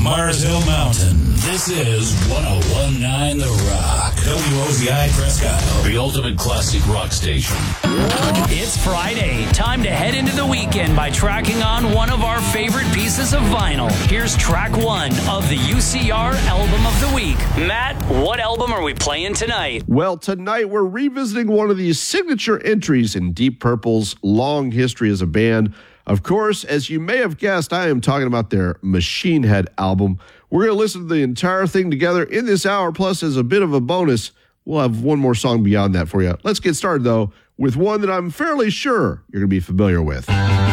Mars Hill Mountain. This is 101.9 The Rock. WOZI Prescott, the ultimate classic rock station. It's Friday. Time to head into the weekend by tracking on one of our favorite pieces of vinyl. Here's track one of the UCR Album of the Week. Matt, what album are we playing tonight? Well, tonight we're revisiting one of the signature entries in Deep Purple's long history as a band. Of course, as you may have guessed, I am talking about their Machine Head album. We're going to listen to the entire thing together in this hour, plus as a bit of a bonus, we'll have one more song beyond that for you. Let's get started, though, with one that I'm fairly sure you're going to be familiar with.